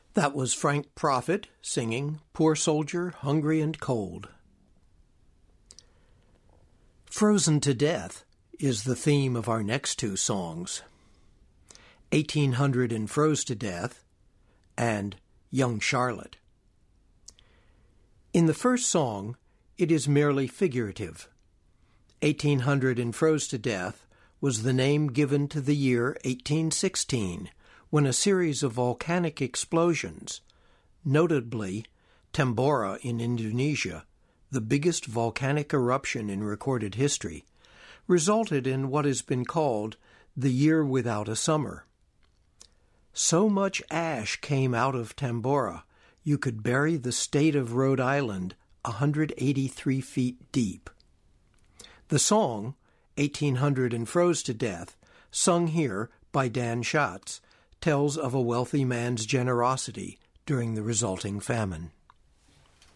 That was Frank Prophet singing Poor Soldier, Hungry and Cold. Frozen to Death is the theme of our next two songs. 1800 and Froze to Death and Young Charlotte. In the first song, it is merely figurative. 1800 and Froze to Death was the name given to the year 1816, when a series of volcanic explosions, notably Tambora in Indonesia, the biggest volcanic eruption in recorded history, resulted in what has been called the year without a summer. So much ash came out of Tambora, you could bury the state of Rhode Island 183 feet deep. The song, 1800 and Froze to Death, sung here by Dan Schatz, tells of a wealthy man's generosity during the resulting famine.